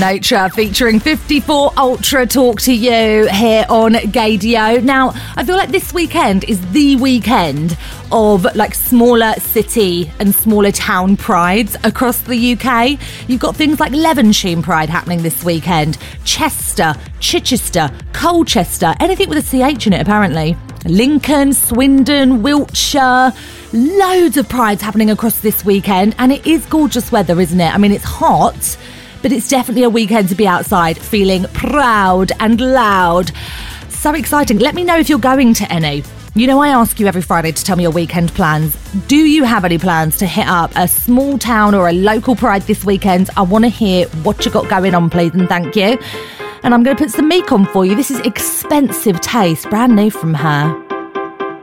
Nature featuring 54 Ultra talk to you here on Gaydio. Now, I feel like this weekend is the weekend of like smaller city and smaller town prides across the UK. You've got things like Levenshulme Pride happening this weekend, Chester, Chichester, Colchester, anything with a CH in it apparently. Lincoln, Swindon, Wiltshire, loads of prides happening across this weekend, and it is gorgeous weather, isn't it? I mean, it's hot, but it's definitely a weekend to be outside feeling proud and loud. So exciting. Let me know if you're going to any. You know, I ask you every Friday to tell me your weekend plans. Do you have any plans to hit up a small town or a local pride this weekend? I want to hear what you got going on, please, and thank you. And I'm going to put some Meek on for you. This is Expensive Taste, brand new from her.